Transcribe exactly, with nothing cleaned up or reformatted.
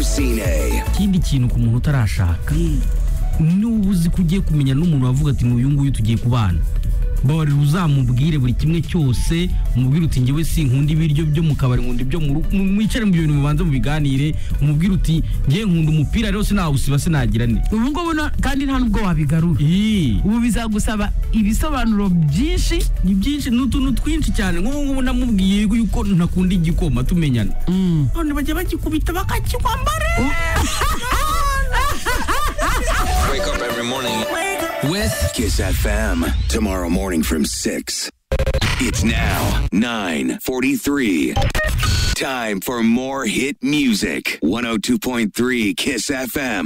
Rusine. ikindi kintu ku muntu utarashaka n'ubu uzi ko ugiye kumenya n'umuntu wavuga ati n'uyu nguyu tugiye kubana, bari uzamubwire buri kimwe cyose, umubwire uti njyewe sinkunda ibiryo byo mu kabari, nkunda ibyo mu rugo, mwicare mu bintu mubanza mu biganire, umubwire uti njye nkunda umupira rero sinawusiba sinagira ne. ubu ngubu no- kandi nta nubwo wabigarura. Ii, ubu bizagusaba ibisobanuro byinshi. ni byinshi, ni utuntu twinshi cyane. nk'ubu ngubu namubwiye yuko ntakunda igikoma tumenyana, none bajya bagikubita bakakikwambara. Wake up every morning. With Kiss F M. Tomorrow morning from six. It's now nine forty-three. Time for more hit music. one oh two point three Kiss F M.